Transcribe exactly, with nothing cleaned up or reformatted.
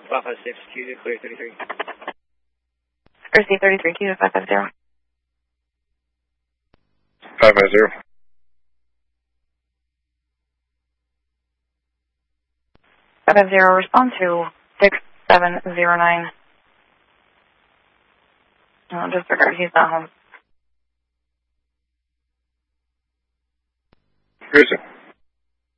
five five six, Q to clear thirty-three. Receive thirty-three, Q to five five zero. five five zero. five five zero, respond to six seven zero nine. Oh, disregard, he's not home.